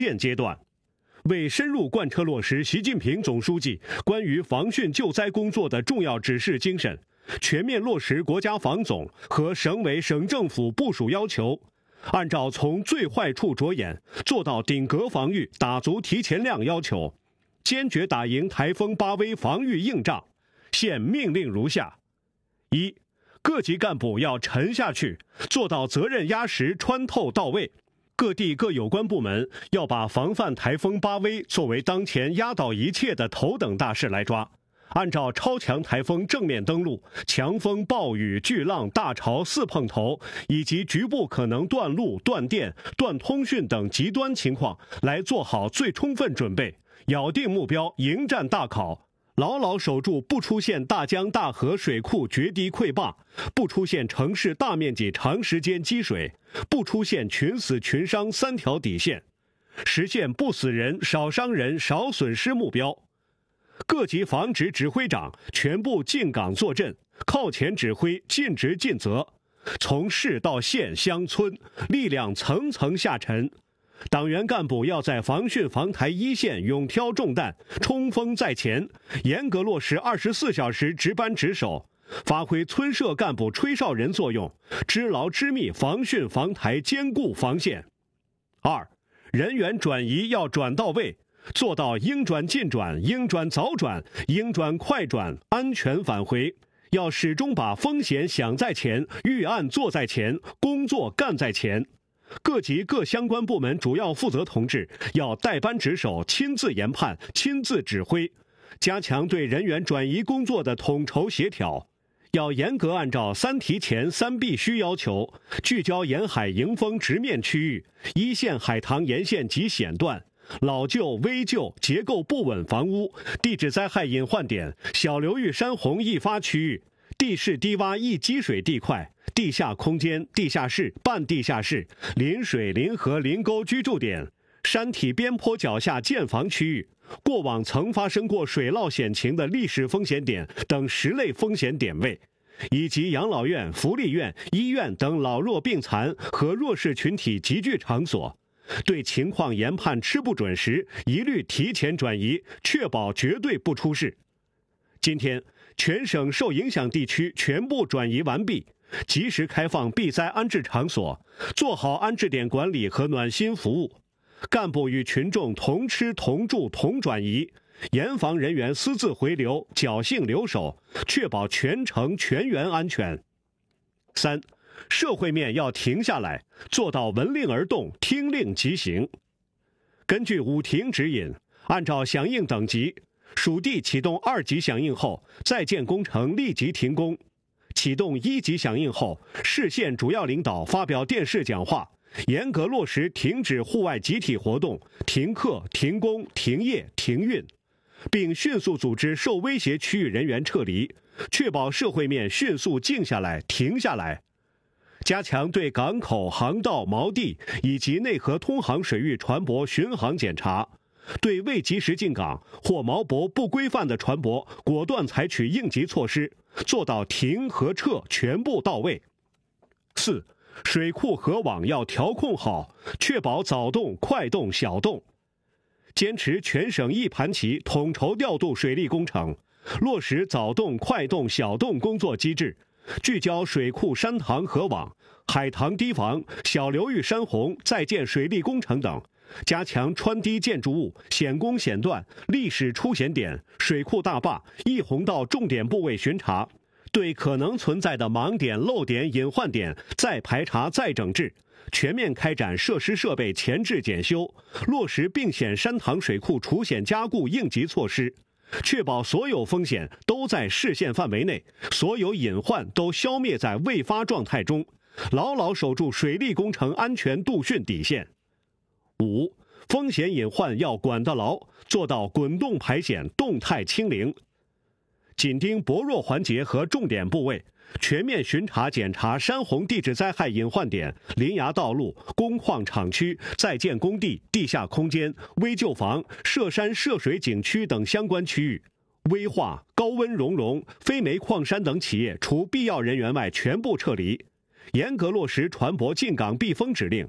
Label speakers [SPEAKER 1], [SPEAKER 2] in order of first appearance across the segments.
[SPEAKER 1] 现阶段，为深入贯彻落实习近平总书记关于防汛救灾工作的重要指示精神，全面落实国家防总和省委省政府部署要求，按照从最坏处着眼，做到顶格防御、打足提前量要求，坚决打赢台风巴威防御硬仗。现命令如下：一、各级干部要沉下去，做到责任压实、穿透到位。各地各有关部门要把防范台风巴威作为当前压倒一切的头等大事来抓，按照超强台风正面登陆、强风、暴雨、巨浪、大潮四碰头以及局部可能断路、断电、断通讯等极端情况来做好最充分准备，咬定目标，迎战大考，牢牢守住不出现大江大河水库决堤溃坝，不出现城市大面积长时间积水，不出现群死群伤三条底线，实现不死人、少伤人、少损失目标。各级防指指挥长全部进岗坐镇，靠前指挥，尽职尽责，从市到县乡村，力量层层下沉。党员干部要在防汛防台一线勇挑重担，冲锋在前，严格落实24小时值班值守，发挥村社干部吹哨人作用，支牢支密防汛防台坚固防线。二、人员转移要转到位，做到应转尽转、应转早转、应转快转，安全返回。要始终把风险想在前，预案做在前，工作干在前。各级各相关部门主要负责同志要带班值守，亲自研判，亲自指挥，加强对人员转移工作的统筹协调。要严格按照3提前3必须要求，聚焦沿海迎风直面区域、一线海塘沿线及险段、老旧、危旧、结构不稳房屋、地质灾害隐患点、小流域山洪易发区域、地势低洼易积水地块、地下空间、地下室、半地下室、临水、临河、临沟居住点、山体边坡脚下建房区域、过往曾发生过水涝险情的历史风险点等10类风险点位，以及养老院、福利院、医院等老弱病残和弱势群体集聚场所，对情况研判吃不准时，一律提前转移，确保绝对不出事。今天，全省受影响地区全部转移完毕，及时开放避灾安置场所，做好安置点管理和暖心服务。干部与群众同吃同住同转移，严防人员私自回流、侥幸留守，确保全程全员安全。三、社会面要停下来，做到闻令而动、听令即行。根据5停指引，按照响应等级，属地启动2级响应后，在建工程立即停工；启动1级响应后，市县主要领导发表电视讲话，严格落实停止户外集体活动、停课、停工、停业、停运，并迅速组织受威胁区域人员撤离，确保社会面迅速静下来、停下来。加强对港口、航道、锚地以及内河通航水域船舶巡航检查，对未及时进港或锚泊不规范的船舶，果断采取应急措施，做到停和撤全部到位。四、水库河网要调控好，确保早动、快动、小动。坚持全省一盘棋，统筹调度水利工程，落实早动、快动、小动工作机制，聚焦水库山塘河网、海塘堤防、小流域山洪在建水利工程等，加强穿堤建筑物、险工险段、历史出险点、水库大坝、溢洪道重点部位巡查，对可能存在的盲点、漏点、隐患点再排查再整治，全面开展设施设备前置检修，落实并险山塘水库除险加固应急措施，确保所有风险都在视线范围内，所有隐患都消灭在未发状态中，牢牢守住水利工程安全度汛底线。5、风险隐患要管得牢，做到滚动排险、动态清零。紧盯薄弱环节和重点部位，全面巡查检查山洪地质灾害隐患点、临崖道路、工矿厂区、在建工地、地下空间、危旧房、涉山涉水景区等相关区域。危化、高温熔融、非煤矿山等企业除必要人员外全部撤离，严格落实船舶进港避风指令，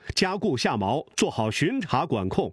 [SPEAKER 1] 加固下锚，做好巡查管控，